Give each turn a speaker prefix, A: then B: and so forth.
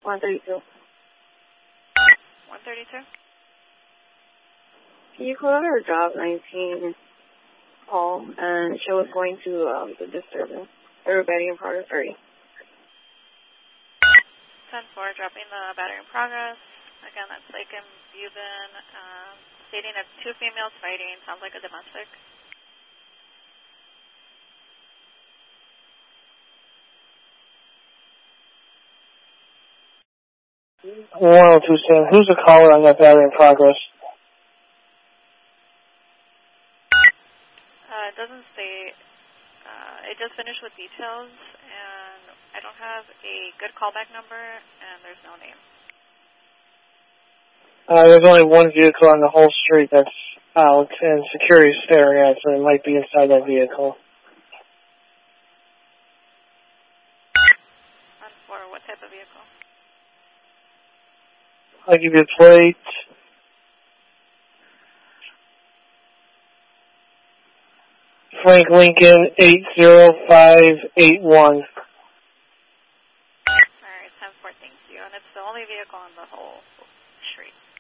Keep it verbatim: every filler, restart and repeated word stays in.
A: one thirty-two.
B: one thirty-two?
A: Can you call her job nineteen call, and she was going to um, the disturbance. Everybody in progress thirty.
B: ten four, dropping the battery in progress. Again, that's Lake and Buben, um, stating that two females fighting. Sounds like a domestic.
C: one oh two seven. Who's the caller on that battery in progress?
B: Uh, it doesn't state. Uh, it just finished with details, and I don't have a good callback number, and there's no name.
C: Uh, there's only one vehicle on the whole street that's out, and security's staring at it, so it might be inside that vehicle.
B: ten four, what type of vehicle?
C: I'll give you a plate. Frank Lincoln eight zero five eight one.
B: All right, ten four, thank you. And it's the only vehicle on the whole street.